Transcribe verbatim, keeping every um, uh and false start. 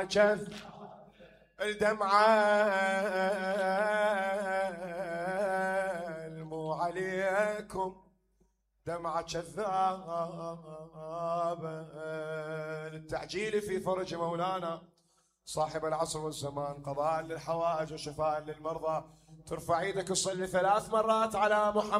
الدمعة المو عليكم دمعة كذابة. للتعجيل في فرج مولانا صاحب العصر والزمان، قضاء للحوائج وشفاء للمرضى. ترفع ايدك تصلي ثلاث مرات على محمد.